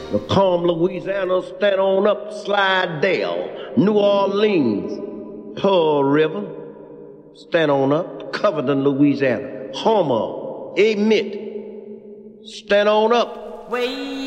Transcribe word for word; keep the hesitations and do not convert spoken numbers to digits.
Macomb, Louisiana, stand on up, Slidell, New Orleans, Pearl River, stand on up, Covington, Louisiana, Homer, Emmet, stand on up. Way